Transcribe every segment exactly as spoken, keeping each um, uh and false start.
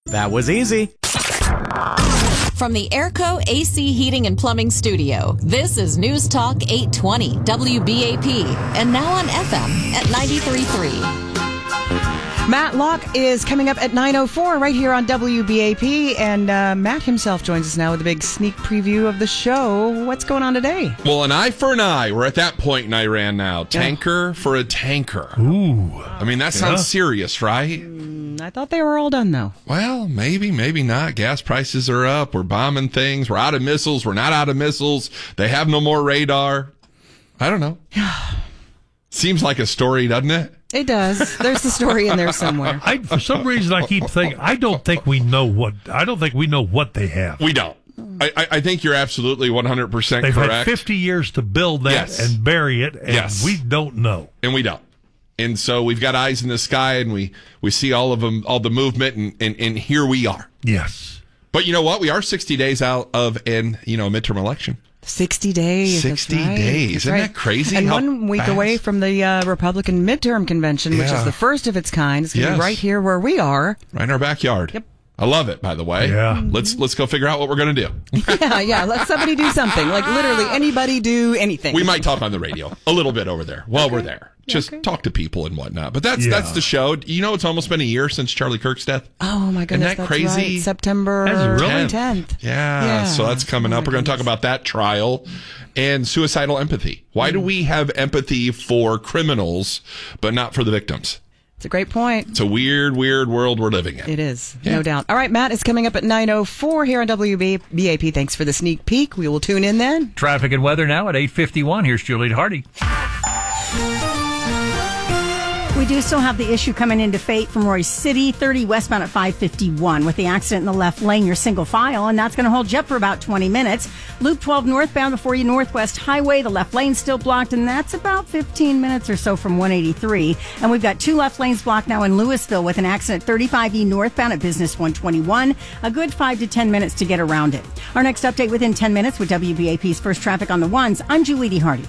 That was easy. From the Airco A C Heating and Plumbing Studio, this is News Talk eight twenty W B A P, and now on F M at ninety-three point three. Matt Locke is coming up at nine oh four right here on W B A P, and uh, Matt himself joins us now with a big sneak preview of the show. What's going on today? Well, an eye for an eye. We're at that point in Iran now. Tanker yeah. for a tanker. Ooh. I mean, that sounds yeah. serious, right? Mm, I thought they were all done, though. Well, maybe, maybe not. Gas prices are up. We're bombing things. We're out of missiles. We're not out of missiles. They have no more radar. I don't know. Seems like a story, doesn't it? It does. There's the story in there somewhere. I, for some reason, I keep thinking, I don't think we know what, I don't think we know what they have. We don't. I, I think you're absolutely one hundred percent They've correct. They've had fifty years to build that yes. and bury it, and yes. we don't know. And we don't. And so we've got eyes in the sky, and we, we see all of them, all the movement, and, and, and here we are. Yes. But you know what? We are sixty days out of an, you know, midterm election. sixty days. sixty that's right. days. That's Isn't right. that crazy? And How one week fast? away from the uh, Republican midterm convention, which yeah. is the first of its kind. It's going to yes. be right here where we are. Right in our backyard. Yep. I love it, by the way. Yeah. Let's let's go figure out what we're going to do. yeah, yeah. Let somebody do something. Like literally anybody do anything. We might talk on the radio a little bit over there while okay. we're there. Just okay. talk to people and whatnot. But that's yeah. that's the show. You know, it's almost been a year since Charlie Kirk's death. Oh, my goodness. Isn't that that's crazy? Right. September That's really? tenth. Yeah, yeah. So that's coming oh up. We're going to talk goodness. about that trial and suicidal empathy. Why mm. do we have empathy for criminals, but not for the victims? It's a great point. It's a weird, weird world we're living in. It is, yeah. no doubt. All right, Matt is coming up at nine oh four here on W B A P. Thanks for the sneak peek. We will tune in then. Traffic and weather now at eight fifty-one. Here's Julie Hardy. We do still have the issue coming into Fate from Royce City, thirty westbound at five fifty-one. With the accident in the left lane, you're single file, and that's going to hold you up for about twenty minutes. Loop twelve northbound before you Northwest Highway, the left lane's still blocked, and that's about fifteen minutes or so from one eighty-three. And we've got two left lanes blocked now in Louisville with an accident thirty-five E northbound at Business one twenty-one. A good five to ten minutes to get around it. Our next update within ten minutes with W B A P's First Traffic on the Ones. I'm Julie Hardy.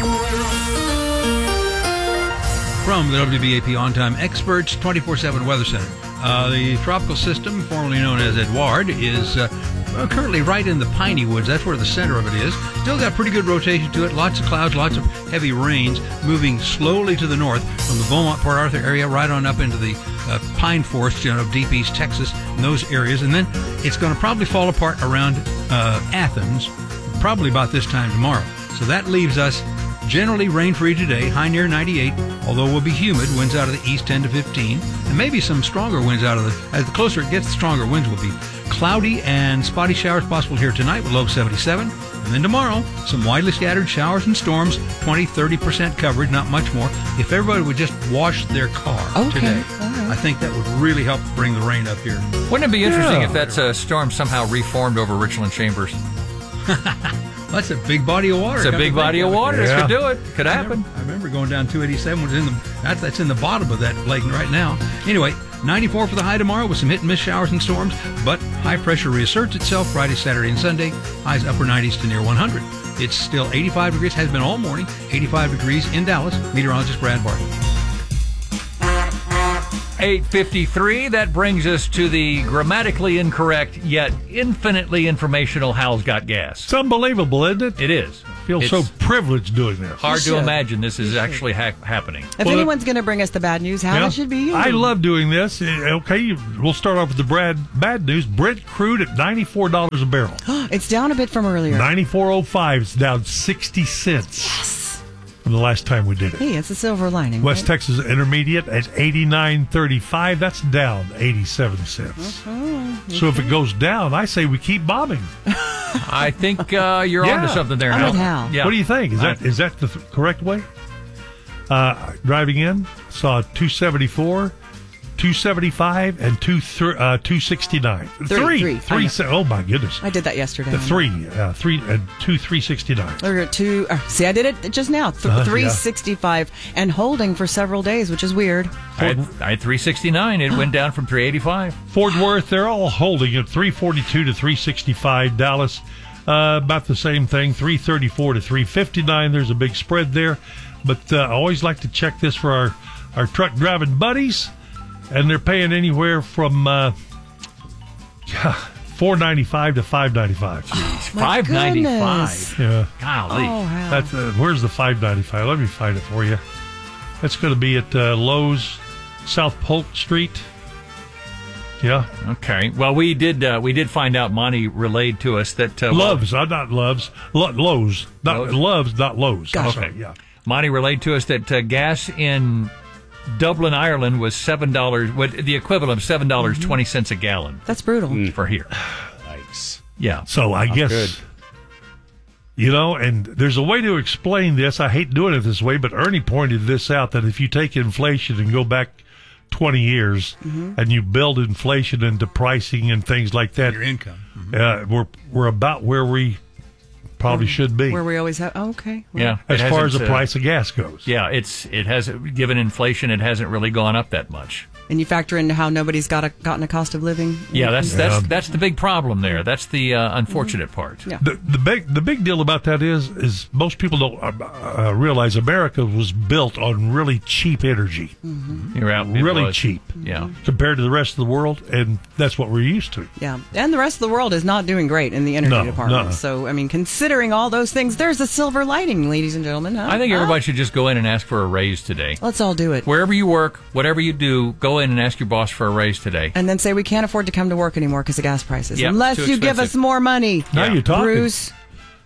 From the W B A P On-Time Experts twenty-four seven Weather Center. Uh, the tropical system, formerly known as Edouard, is uh, currently right in the Piney Woods. That's where the center of it is. Still got pretty good rotation to it. Lots of clouds, lots of heavy rains, moving slowly to the north from the Beaumont, Port Arthur area right on up into the uh, pine forest, you know, deep east Texas, and those areas. And then it's going to probably fall apart around uh, Athens, probably about this time tomorrow. So that leaves us generally rain-free today, high near ninety-eight, although it will be humid, winds out of the east ten to fifteen, and maybe some stronger winds out of the, as the closer it gets, the stronger winds will be. Cloudy and spotty showers possible here tonight with low seventy-seven, and then tomorrow, some widely scattered showers and storms, twenty, thirty percent coverage, not much more. If everybody would just wash their car okay. today, right. I think that would really help bring the rain up here. Wouldn't it be interesting Yeah. if that uh, storm somehow reformed over Richland Chambers? That's a big body of water. It's a Come to big think body of it. water. Yeah. This could do it. Could I happen. remember, I remember going down two eighty-seven, which is in the that's that's in the bottom of that lake right now. Anyway, ninety-four for the high tomorrow with some hit and miss showers and storms, but high pressure reasserts itself Friday, Saturday, and Sunday. Highs upper nineties to near one hundred. It's still eighty-five degrees, has been all morning. eighty-five degrees in Dallas. Meteorologist Brad Barton. eight fifty-three. That brings us to the grammatically incorrect yet infinitely informational Hal's Got Gas. It's unbelievable, isn't it? It is. I feel It's so privileged doing this. hard You to should. imagine this is actually ha- happening. If Well, anyone's going to bring us the bad news, Hal, Yeah. it should be you. I love doing this. Uh, Okay, we'll start off with the Brad bad news. Brent crude at ninety-four dollars a barrel. It's down a bit from earlier. ninety-four oh five is down sixty cents. Yes. From the last time we did it. Hey, it's a silver lining. West right? Texas Intermediate at eighty-nine thirty-five. That's down eighty-seven cents. Oh, So if it goes down, I say we keep bombing. I think uh, you're Yeah. onto something there, I'm Hal. with Hal. Yeah. What do you think? Is that I- is that the th- correct way? Uh, driving in, saw two seventy-four, two seventy-five, and two th- uh, two sixty-nine. Three, three. three. se- Oh my goodness! I did that yesterday. The three, uh, three, and two three sixty-nine. Or two. Uh, see, I did it just now. Th- Uh, yeah. three sixty-five and holding for several days, which is weird. I had, I had three sixty-nine. It went down from three eighty-five. Fort Worth, they're all holding at three forty-two to three sixty-five. Dallas, uh, about the same thing, three thirty-four to three fifty-nine. There's a big spread there, but uh, I always like to check this for our our truck driving buddies, and they're paying anywhere from uh, four ninety-five to five ninety-five. five ninety-five. Yeah. Golly. Oh, wow. That's uh, where's the five ninety-five? Let me find it for you. That's going to be at uh, Lowe's, South Polk Street. Yeah. Okay. Well, we did uh, we did find out. Monty relayed to us that uh, Loves, uh, not Loves. Lo- Lowe's, not Lowe's? Loves, not Lowe's. Gotcha. Sorry, yeah. Monty relayed to us that uh, gas in Dublin, Ireland, was seven dollars, what the equivalent of seven dollars Mm-hmm. twenty cents a gallon That's brutal. for here. Nice. Yeah. So I guess, good. you know, and there's a way to explain this. I hate doing it this way, but Ernie pointed this out that if you take inflation and go back twenty years Mm-hmm. and you build inflation into pricing and things like that, Your income. Mhm. uh, we're we're about where we probably should be Where we always have. Oh, okay. Well, Yeah. as It far as hasn't, the uh, price of gas goes. Yeah, it's it has given inflation, it hasn't really gone up that much. And you factor into how nobody's got a, gotten a cost of living. Yeah, that's that's Yeah. that's the big problem there. That's the uh, unfortunate part. Yeah. The, the big the big deal about that is is most people don't uh, uh, realize America was built on really cheap energy, You're out. it really was. cheap Yeah. compared to the rest of the world, and that's what we're used to. Yeah, and the rest of the world is not doing great in the energy No, department. no. So, I mean, considering all those things, there's a silver lining, ladies and gentlemen. Huh? I think Huh? everybody should just go in and ask for a raise today. Let's all do it. Wherever you work, whatever you do, go in and ask your boss for a raise today. And then say we can't afford to come to work anymore because of gas prices. Yep, Unless too you give us expensive. more money. Now Yeah. you're talking. Bruce.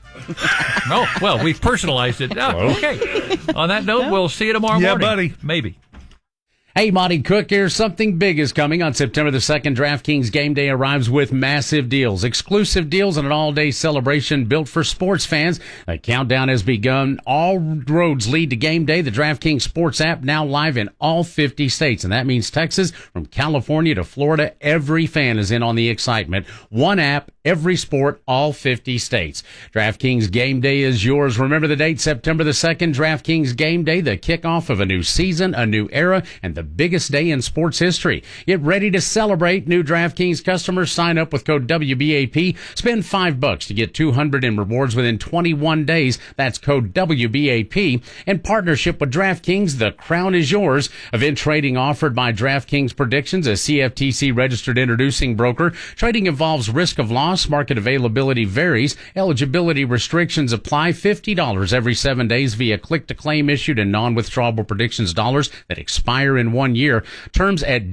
Oh, well, we've personalized it. Oh, okay. On that note, we'll see you tomorrow Yeah, morning. buddy. Maybe. Hey, Monty Cook here. Something big is coming on September the second. DraftKings Game Day arrives with massive deals, exclusive deals, and an all-day celebration built for sports fans. A countdown has begun. All roads lead to Game Day. The DraftKings Sports app now live in all fifty states, and that means Texas, from California to Florida. Every fan is in on the excitement. One app, every sport, all fifty states. DraftKings Game Day is yours. Remember the date, September the second. DraftKings Game Day, the kickoff of a new season, a new era, and the biggest day in sports history. Get ready to celebrate. New DraftKings customers sign up with code W B A P. Spend five bucks to get two hundred in rewards within twenty-one days. That's code W B A P. In partnership with DraftKings, the crown is yours. Event trading offered by DraftKings Predictions, a C F T C registered introducing broker. Trading involves risk of loss. Market availability varies. Eligibility restrictions apply. fifty dollars every seven days via click-to-claim issued and non-withdrawable predictions dollars that expire in one year. Terms at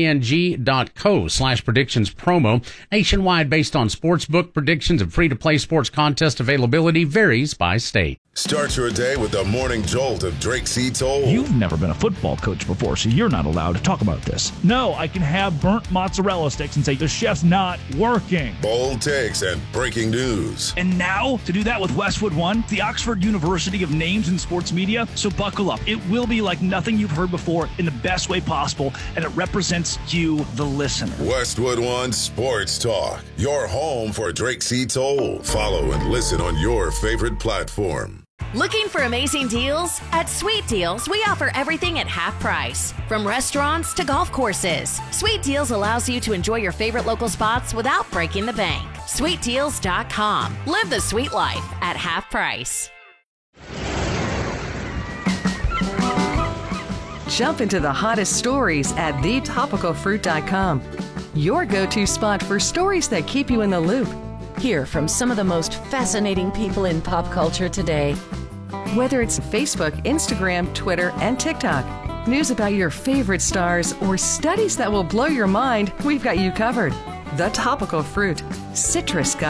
dkng.co slash predictions promo. Nationwide based on sportsbook predictions and free-to-play sports contest availability varies by state. Start your day with the morning jolt of Drake C. Toll. You've never been a football coach before, so you're not allowed to talk about this. No, I can have burnt mozzarella sticks and say the chef's not working. Bold takes and breaking news. And now, to do that with Westwood One, the Oxford University of Names in Sports Media. So buckle up. It will be like nothing you've heard before in the best way possible, and it represents you, the listener. Westwood One Sports Talk, your home for Drake C. Toll. Follow and listen on your favorite platform. Looking for amazing deals? At Sweet Deals, we offer everything at half price. From restaurants to golf courses, Sweet Deals allows you to enjoy your favorite local spots without breaking the bank. sweet deals dot com. Live the sweet life at half price. Jump into the hottest stories at the topical fruit dot com. Your go-to spot for stories that keep you in the loop. Hear from some of the most fascinating people in pop culture today. Whether it's Facebook, Instagram, Twitter, and TikTok, news about your favorite stars, or studies that will blow your mind, we've got you covered. The Topical Fruit. Citrus